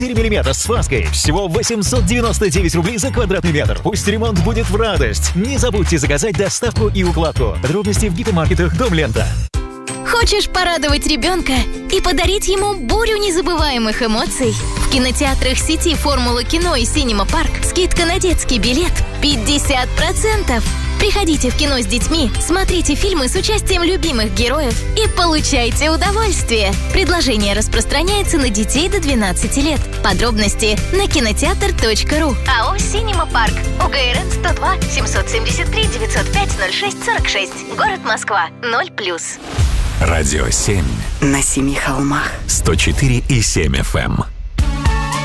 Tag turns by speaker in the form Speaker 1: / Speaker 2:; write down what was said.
Speaker 1: 4 мм с фаской. Всего 899 рублей за квадратный метр. Пусть ремонт будет в радость. Не забудьте заказать доставку и укладку. Подробности в гипермаркетах «Дом Лента».
Speaker 2: Хочешь порадовать ребенка и подарить ему бурю незабываемых эмоций? В кинотеатрах сети «Формула кино» и «Синема Парк» скидка на детский билет 50%. Приходите в кино с детьми, смотрите фильмы с участием любимых героев и получайте удовольствие. Предложение распространяется на детей до 12 лет. Подробности на кинотеатр.ру. АО «Синема Парк». УГРН 102 773 905 06 46. Город Москва. 0+.
Speaker 3: Радио 7.
Speaker 4: На 7 холмах.
Speaker 3: 104,7 FM.